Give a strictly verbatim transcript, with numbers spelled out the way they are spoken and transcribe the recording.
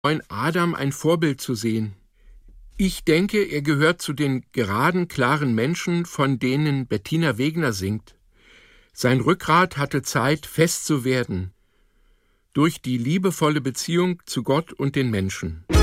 neuen Adam ein Vorbild zu sehen. Ich denke, er gehört zu den geraden, klaren Menschen, von denen Bettina Wegner singt. Sein Rückgrat hatte Zeit, fest zu werden, durch die liebevolle Beziehung zu Gott und den Menschen.